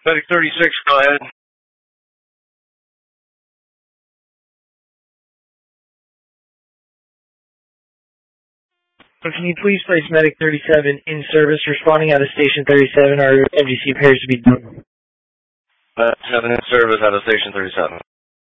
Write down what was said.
Medic 36, go ahead. Can you please place Medic 37 in service, responding out of Station 37? Our MGC appears to be done. Medic 7 in service out of Station 37.